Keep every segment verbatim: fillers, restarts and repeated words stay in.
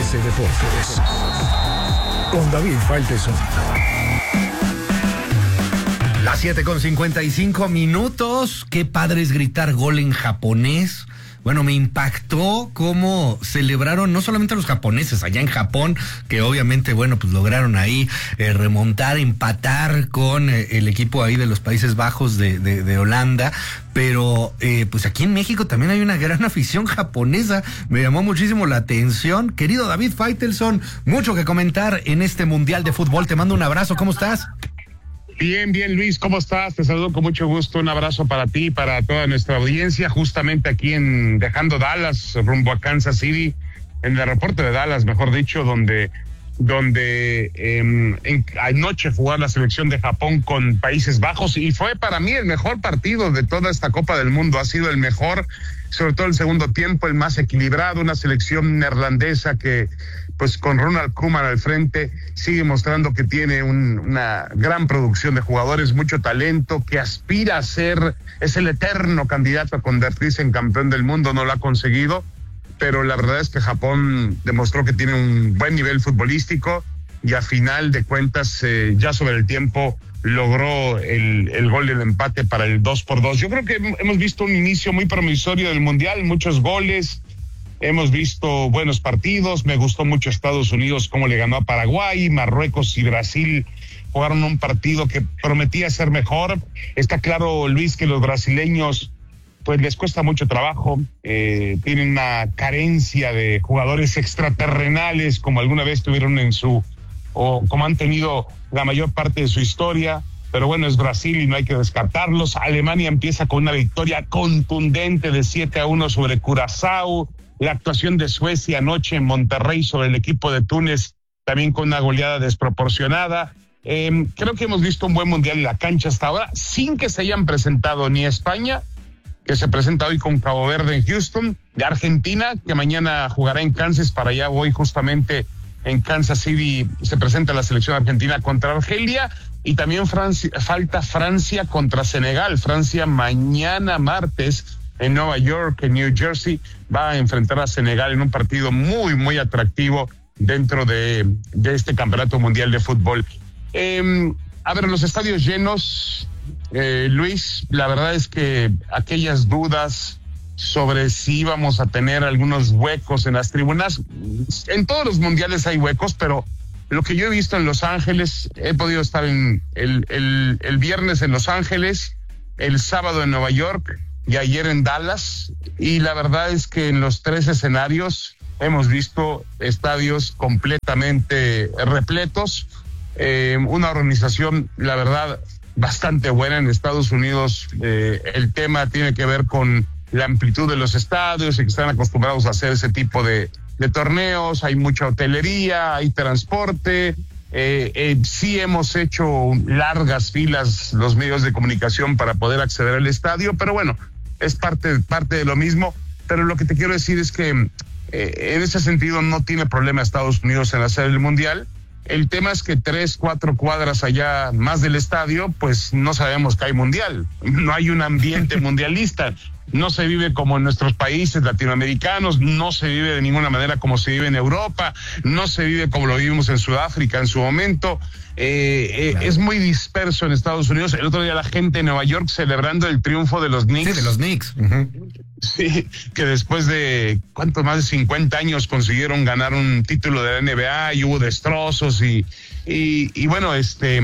C Deportes con David Faitelson. Las siete con cincuenta y cinco minutos. Qué padre es gritar gol en japonés. Bueno, me impactó cómo celebraron no solamente los japoneses allá en Japón, que obviamente, bueno, pues lograron ahí eh, remontar, empatar con eh, el equipo ahí de los Países Bajos de, de, de Holanda, pero eh, pues aquí en México también hay una gran afición japonesa. Me llamó muchísimo la atención. Querido David Faitelson, mucho que comentar en este Mundial de Fútbol. Te mando un abrazo, ¿cómo estás? Bien, bien, Luis, ¿cómo estás? Te saludo con mucho gusto, un abrazo para ti y para toda nuestra audiencia, justamente aquí en dejando Dallas, rumbo a Kansas City, en el aeropuerto de Dallas, mejor dicho, donde donde eh, en, anoche jugó la selección de Japón con Países Bajos y fue para mí el mejor partido de toda esta Copa del Mundo, ha sido el mejor, sobre todo el segundo tiempo, el más equilibrado, una selección neerlandesa que pues con Ronald Koeman al frente sigue mostrando que tiene un, una gran producción de jugadores, mucho talento, que aspira a ser, es el eterno candidato a convertirse en campeón del mundo, no lo ha conseguido, pero la verdad es que Japón demostró que tiene un buen nivel futbolístico y a final de cuentas, eh, ya sobre el tiempo, logró el, el gol del empate para el dos por dos. Yo creo que hemos visto un inicio muy promisorio del Mundial, muchos goles, hemos visto buenos partidos, me gustó mucho Estados Unidos cómo le ganó a Paraguay, Marruecos y Brasil jugaron un partido que prometía ser mejor. Está claro, Luis, que los brasileños pues les cuesta mucho trabajo, eh, tienen una carencia de jugadores extraterrenales como alguna vez tuvieron en su, o como han tenido la mayor parte de su historia, pero bueno, es Brasil y no hay que descartarlos. Alemania empieza con una victoria contundente de siete a uno sobre Curazao, la actuación de Suecia anoche en Monterrey sobre el equipo de Túnez, también con una goleada desproporcionada. Eh, creo que hemos visto un buen mundial en la cancha hasta ahora, sin que se hayan presentado ni España, que se presenta hoy con Cabo Verde en Houston, de Argentina, que mañana jugará en Kansas, para allá voy justamente en Kansas City, se presenta la selección argentina contra Argelia, y también Francia, falta Francia contra Senegal. Francia mañana martes en Nueva York, en New Jersey, va a enfrentar a Senegal en un partido muy, muy atractivo dentro de, de este Campeonato Mundial de Fútbol. Eh, a ver, los estadios llenos, eh, Luis, la verdad es que aquellas dudas sobre si íbamos a tener algunos huecos en las tribunas, en todos los mundiales hay huecos, pero lo que yo he visto en Los Ángeles, he podido estar en el, el, el viernes en Los Ángeles, el sábado en Nueva York y ayer en Dallas, y la verdad es que en los tres escenarios hemos visto estadios completamente repletos, eh, una organización, la verdad, bastante buena en Estados Unidos. Eh, el tema tiene que ver con la amplitud de los estadios y que están acostumbrados a hacer ese tipo de, de torneos, hay mucha hotelería, hay transporte, eh, eh, sí hemos hecho largas filas los medios de comunicación para poder acceder al estadio, pero bueno, es parte, parte de lo mismo. Pero lo que te quiero decir es que eh, en ese sentido no tiene problema Estados Unidos en hacer el mundial. El tema es que tres, cuatro cuadras allá más del estadio, pues no sabemos que hay mundial, no hay un ambiente mundialista, no se vive como en nuestros países latinoamericanos, no se vive de ninguna manera como se vive en Europa, no se vive como lo vivimos en Sudáfrica en su momento. Eh, eh, claro. Es muy disperso en Estados Unidos. El otro día la gente en Nueva York celebrando el triunfo de los Knicks. Sí, de los Knicks. Uh-huh. Sí, que después de, ¿cuántos? Más de cincuenta años consiguieron ganar un título de la N B A y hubo destrozos y, y, y bueno, este...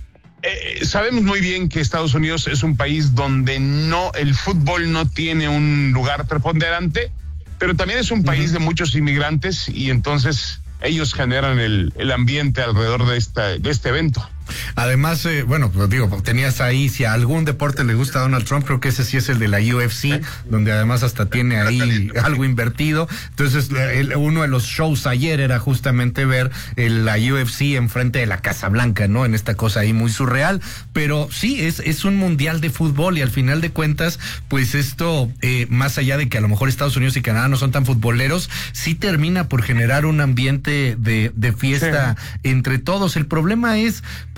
Eh, sabemos muy bien que Estados Unidos es un país donde no, el fútbol no tiene un lugar preponderante, pero también es un país de muchos inmigrantes y entonces ellos generan el, el ambiente alrededor de esta, de este evento. Además, eh, bueno, pues digo, tenías ahí, si a algún deporte le gusta a Donald Trump, creo que ese sí es el de la U F C, ¿eh? Donde además hasta tiene ahí algo invertido. Entonces, el, uno de los shows ayer era justamente ver el, la U F C enfrente de la Casa Blanca, ¿no? En esta cosa ahí muy surreal. Pero sí, es, es un mundial de fútbol y al final de cuentas, pues esto, eh, más allá de que a lo mejor Estados Unidos y Canadá no son tan futboleros, sí termina por generar un ambiente de, de fiesta sí. entre todos. El problema es,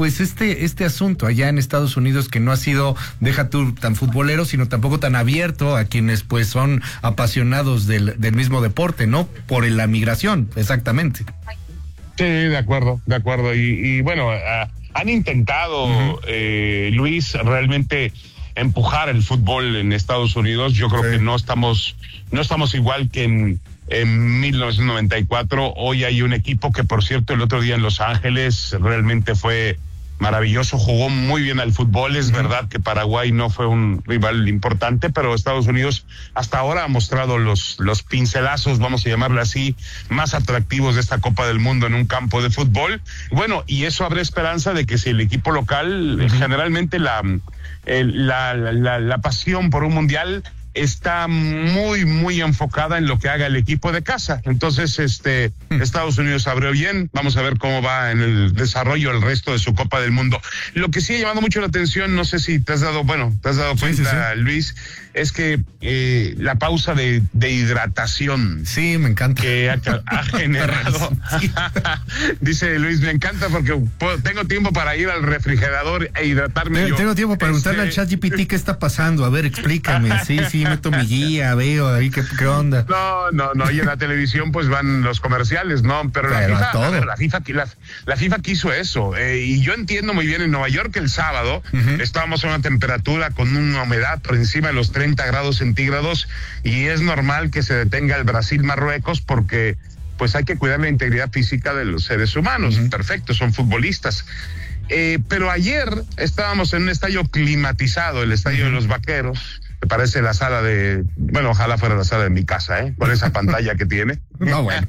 pues este, este asunto allá en Estados Unidos que no ha sido, deja tú tan futbolero, sino tampoco tan abierto a quienes pues son apasionados del, del mismo deporte, ¿no? Por la migración, exactamente. Sí, de acuerdo, de acuerdo. Y, y bueno, uh, han intentado, uh-huh. eh, Luis, realmente empujar el fútbol en Estados Unidos. Yo creo sí. que no estamos, no estamos igual que en, en mil novecientos noventa y cuatro. Hoy hay un equipo que, por cierto, el otro día en Los Ángeles realmente fue maravilloso, jugó muy bien al fútbol. Es uh-huh. verdad que Paraguay no fue un rival importante, pero Estados Unidos hasta ahora ha mostrado los, los pincelazos, vamos a llamarle así, más atractivos de esta Copa del Mundo en un campo de fútbol. Bueno, y eso abre esperanza de que si el equipo local, uh-huh. generalmente la, el, la, la, la pasión por un mundial está muy, muy enfocada en lo que haga el equipo de casa. Entonces, este, mm. Estados Unidos abrió bien. Vamos a ver cómo va en el desarrollo el resto de su Copa del Mundo. Lo que sí ha llamado mucho la atención, no sé si te has dado, bueno, te has dado cuenta, sí, sí, sí. Luis, es que eh, la pausa de, de hidratación. Sí, me encanta. Que ha, ha generado. Dice Luis, me encanta porque puedo, tengo tiempo para ir al refrigerador e hidratarme. Tengo, yo. tengo tiempo para este... preguntarle al ChatGPT qué está pasando. A ver, explícame. Sí, sí, meto mi guía, veo ahí qué, qué onda. No, no, no. Y en la televisión pues van los comerciales, ¿no? Pero, Pero la, FIFA, a ver, la FIFA, la, la FIFA quiso eso. Eh, y yo entiendo muy bien, en Nueva York el sábado uh-huh. estábamos a una temperatura con una humedad por encima de los treinta grados centígrados y es normal que se detenga el Brasil-Marruecos porque pues hay que cuidar la integridad física de los seres humanos. Uh-huh. Perfecto, son futbolistas. Eh, pero ayer estábamos en un estadio climatizado, el estadio uh-huh. de los Vaqueros. Me parece la sala de, bueno, ojalá fuera la sala de mi casa, ¿eh? Con esa pantalla que tiene. No, bueno.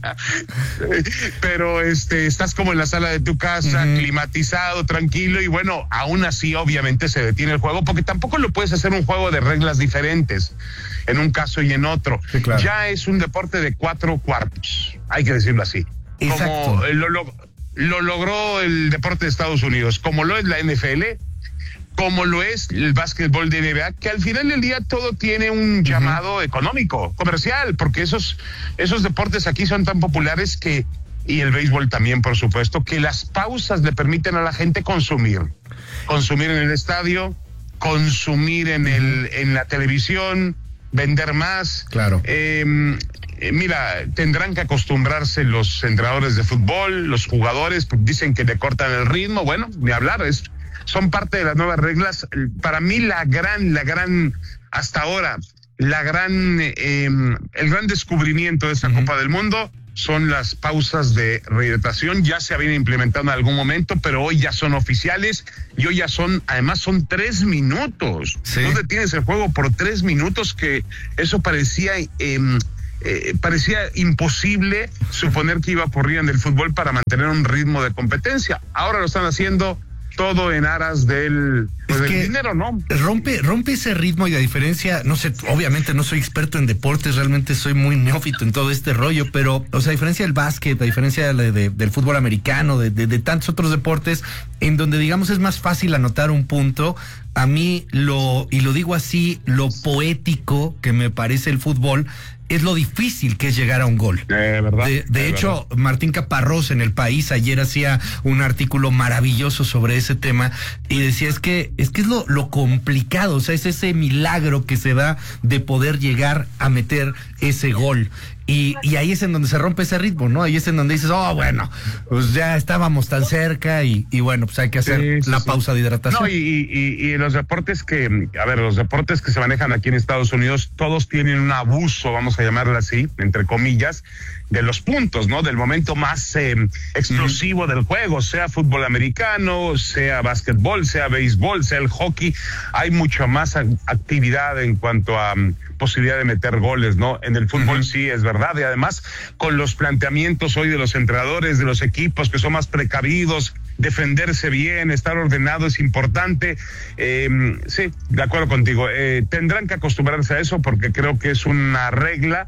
Pero este, estás como en la sala de tu casa, uh-huh. climatizado, tranquilo, y bueno, aún así obviamente se detiene el juego, porque tampoco lo puedes hacer un juego de reglas diferentes en un caso y en otro. Sí, claro. Ya es un deporte de cuatro cuartos, hay que decirlo así. Exacto. Como lo, lo, lo logró el deporte de Estados Unidos, como lo es la N F L, como lo es el básquetbol de N B A, que al final del día todo tiene un llamado uh-huh. económico, comercial, porque esos, esos deportes aquí son tan populares que, y el béisbol también, por supuesto, que las pausas le permiten a la gente consumir. Consumir en el estadio, consumir en, uh-huh. el, en la televisión, vender más. Claro. Eh, eh, mira, tendrán que acostumbrarse los entrenadores de fútbol, los jugadores, dicen que le cortan el ritmo, bueno, ni hablar, es... son parte de las nuevas reglas. Para mí la gran, la gran, hasta ahora, la gran, eh, el gran descubrimiento de esta uh-huh. Copa del Mundo son las pausas de rehidratación. Ya se habían implementado en algún momento, pero hoy ya son oficiales y hoy ya son, además son tres minutos. Sí. No detienes el juego por tres minutos, que eso parecía... Eh, Eh, parecía imposible suponer que iba a ocurrir en el fútbol para mantener un ritmo de competencia. Ahora lo están haciendo todo en aras del, pues, es del que dinero, ¿no? Rompe, rompe ese ritmo y a diferencia, no sé, obviamente no soy experto en deportes, realmente soy muy neófito en todo este rollo, pero, o sea, a diferencia del básquet, a diferencia de, de, del fútbol americano, de, de, de tantos otros deportes, en donde digamos es más fácil anotar un punto, a mí lo, y lo digo así, lo poético que me parece el fútbol es lo difícil que es llegar a un gol. Eh, ¿verdad? De, de eh, hecho, verdad. Martín Caparrós en El País ayer hacía un artículo maravilloso sobre ese tema y decía es que es que es lo, lo complicado, o sea, es ese milagro que se da de poder llegar a meter ese gol. Y, y ahí es en donde se rompe ese ritmo, ¿no? Ahí es en donde dices, oh, bueno, pues ya estábamos tan cerca y, y bueno, pues hay que hacer sí, sí, la sí. pausa de hidratación. No, y, y, y los deportes que, a ver, los deportes que se manejan aquí en Estados Unidos, todos tienen un abuso, vamos a llamarlo así, entre comillas, de los puntos, ¿no? Del momento más eh, explosivo uh-huh. del juego, sea fútbol americano, sea básquetbol, sea béisbol, sea el hockey, hay mucha más actividad en cuanto a um, posibilidad de meter goles, ¿no? En el fútbol uh-huh. sí es verdad, y además con los planteamientos hoy de los entrenadores, de los equipos que son más precavidos, defenderse bien, estar ordenado es importante. Eh, sí, de acuerdo contigo. Eh, tendrán que acostumbrarse a eso porque creo que es una regla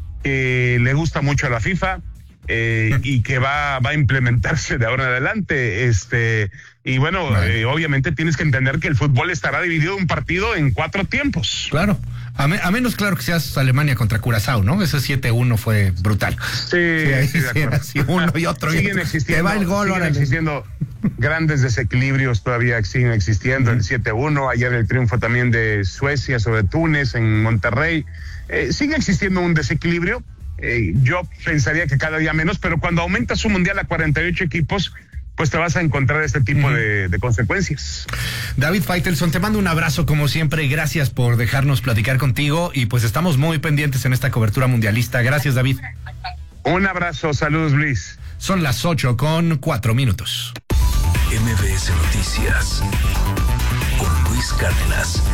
que le gusta mucho a la FIFA eh, y que va, va a implementarse de ahora en adelante. Este, y bueno, vale. eh, obviamente tienes que entender que el fútbol estará dividido un partido en cuatro tiempos. Claro. A, me, a menos, claro, que seas Alemania contra Curazao, ¿no? Ese siete uno fue brutal. Sí, sí, ahí sí, de acuerdo. Así uno y otro. Siguen y otro. existiendo. Te va el gol, siguen órale. existiendo. grandes desequilibrios todavía siguen existiendo, uh-huh. El siete uno, ayer el triunfo también de Suecia sobre Túnez en Monterrey. Eh, sigue existiendo un desequilibrio, eh, yo pensaría que cada día menos, pero cuando aumentas un mundial a cuarenta y ocho equipos, pues te vas a encontrar este tipo uh-huh. de, de consecuencias. David Faitelson, te mando un abrazo como siempre, gracias por dejarnos platicar contigo y pues estamos muy pendientes en esta cobertura mundialista. Gracias, David. Un abrazo, saludos, Luis. Son las ocho con cuatro minutos. M B S Noticias con Luis Cárdenas.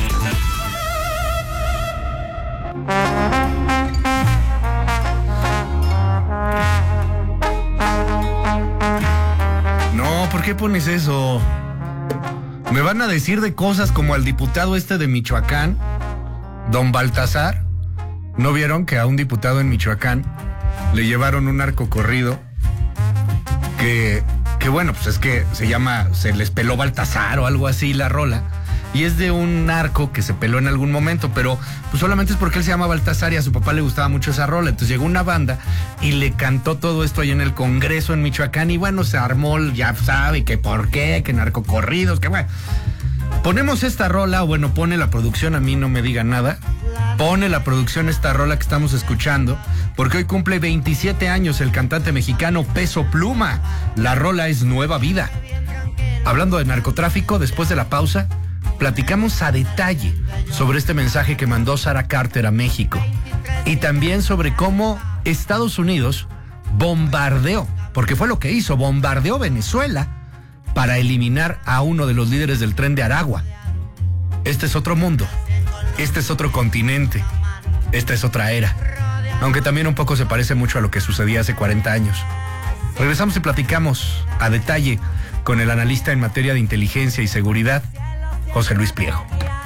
No, ¿por qué pones eso? Me van a decir de cosas como al diputado este de Michoacán, don Baltasar. ¿No vieron que a un diputado en Michoacán le llevaron un narco corrido? Que, que bueno, pues es que se llama, se les peló Baltasar o algo así la rola. Y es de un narco que se peló en algún momento, pero pues solamente es porque él se llama Baltasar y a su papá le gustaba mucho esa rola. Entonces llegó una banda y le cantó todo esto ahí en el Congreso en Michoacán y bueno, se armó, ya sabe que por qué, que narcocorridos, que bueno. Ponemos esta rola, bueno, pone la producción, a mí no me diga nada. Pone la producción esta rola que estamos escuchando, porque hoy cumple veintisiete años el cantante mexicano Peso Pluma. La rola es Nueva Vida. Hablando de narcotráfico, después de la pausa, platicamos a detalle sobre este mensaje que mandó Sara Carter a México y también sobre cómo Estados Unidos bombardeó, porque fue lo que hizo, bombardeó Venezuela para eliminar a uno de los líderes del Tren de Aragua. Este es otro mundo, este es otro continente, esta es otra era, aunque también un poco se parece mucho a lo que sucedía hace cuarenta años. Regresamos y platicamos a detalle con el analista en materia de inteligencia y seguridad, José Luis Pliego.